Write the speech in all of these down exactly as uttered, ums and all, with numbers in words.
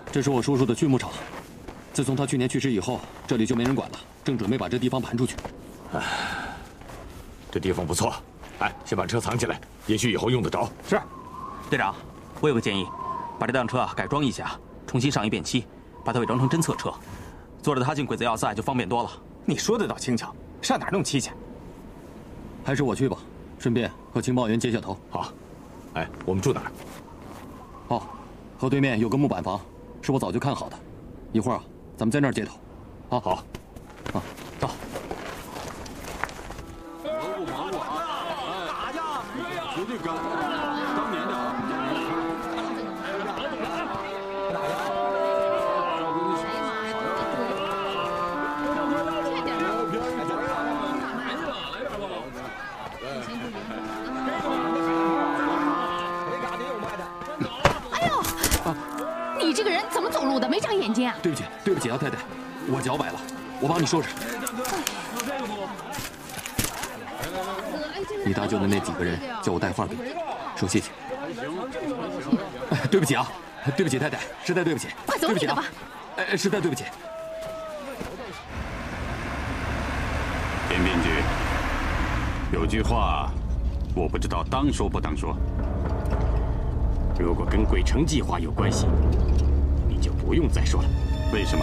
这是我叔叔的畜牧场。自从他去年去世以后，这里就没人管了，正准备把这地方盘出去。 哎，这地方不错。哎，先把车藏起来，也许以后用得着。 是，队长，我有个建议，把这辆车啊改装一下，重新上一遍漆，把它伪装成侦测车，坐着它进鬼子要塞就方便多了。 你说的倒轻巧，上哪儿弄漆去？ 还是我去吧，顺便和情报员接下头。 好。哎，我们住哪儿？ 哦，河对面有个木板房，是我早就看好的。一会儿啊，咱们在那儿接头。啊， 好。 啊，到。 忙不忙活啊？打架！绝对干！当年的啊。 你这个人怎么走路的？没长眼睛啊！ 对不起，对不起啊，太太，我脚崴了，我帮你收拾。你搭救的那几个人叫我带话给你，说谢谢。哎，对不起啊，对不起太太，实在对不起。 快走你的吧！ 哎，实在对不起。 田编剧，有句话，我不知道当说不当说。如果跟鬼城计划有关系，你就不用再说了。为什么？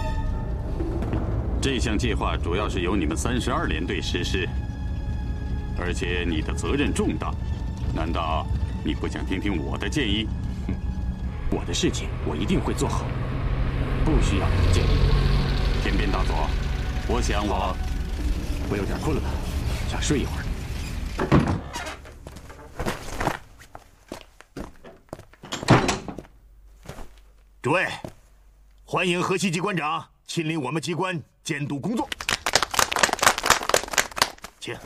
这项计划主要是由你们三十二联队实施，而且你的责任重大。难道你不想听听我的建议？ 我的事情我一定会做好，不需要你的建议。 田边大佐，我想我我有点困了，想睡一会儿。 诸位，欢迎河西机关长亲临我们机关监督工作，请。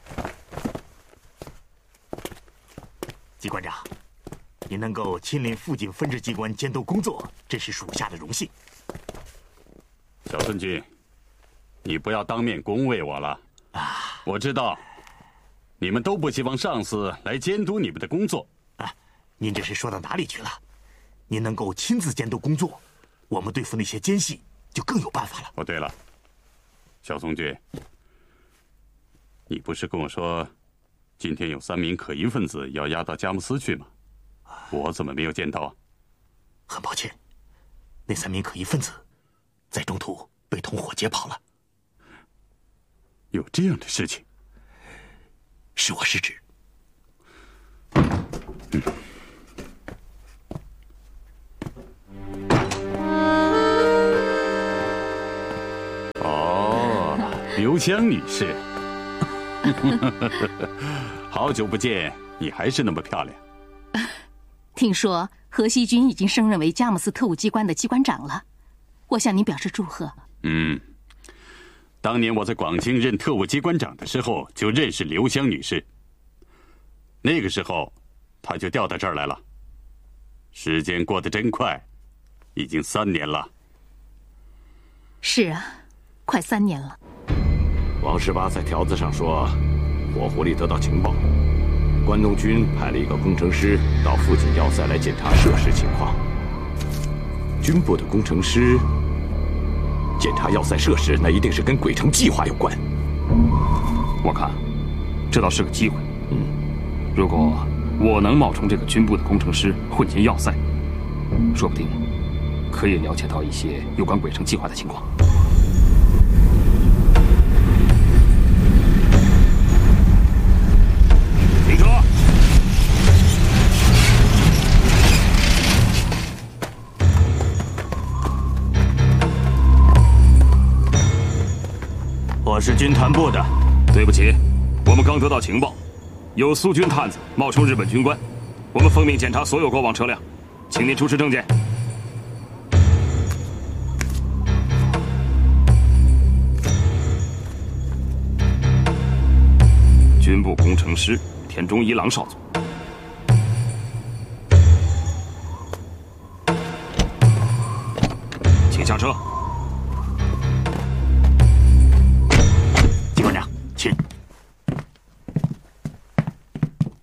机关长，您能够亲临附近分支机关监督工作，真是属下的荣幸。 小孙军，你不要当面恭维我了啊！我知道，你们都不希望上司来监督你们的工作啊。您这是说到哪里去了？您能够亲自监督工作，我们对付那些奸细就更有办法了。 哦，对了，小松军，你不是跟我说，今天有三名可疑分子要押到佳木斯去吗？我怎么没有见到啊？ 很抱歉，那三名可疑分子在中途被同伙劫跑了。 有这样的事情？ 是我失职。 嗯。刘香女士，好久不见，你还是那么漂亮。 听说河西军已经升任为佳木斯特务机关的机关长了，我向您表示祝贺。 嗯，当年我在广清任特务机关长的时候，就认识刘香女士。那个时候，她就调到这儿来了。时间过得真快，已经三年了。 是啊，快三年了。 王十八在条子上说，火狐里得到情报，关东军派了一个工程师到附近要塞来检查设施情况。军部的工程师检查要塞设施，那一定是跟鬼城计划有关。 我看，这倒是个机会。嗯，如果我能冒充这个军部的工程师混进要塞，说不定可以了解到一些有关鬼城计划的情况。 停车！ 我是军团部的。 对不起，我们刚得到情报，有苏军探子冒充日本军官，我们奉命检查所有过往车辆，请您出示证件。军部工程师田中一郎少佐。请下车。 机关长，请。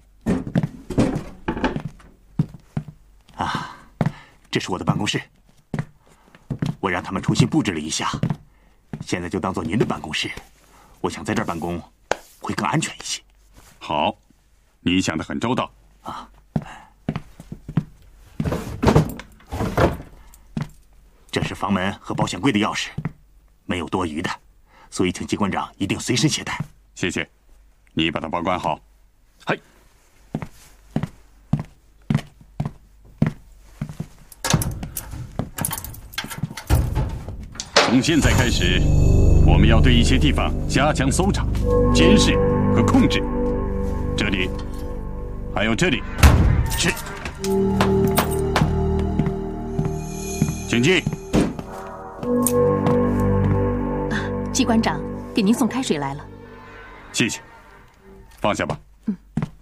啊，这是我的办公室， 我让他们重新布置了一下，现在就当做您的办公室。我想在这儿办公，会更安全一些。 好，你想得很周到啊。这是房门和保险柜的钥匙，没有多余的，所以请机关长一定随身携带。 谢谢，你把它保管好。 嗨。 从现在开始，我们要对一些地方加强搜查、监视和控制。这里，还有这里， 是。 请进。 机关长，给您送开水来了。 谢谢，放下吧。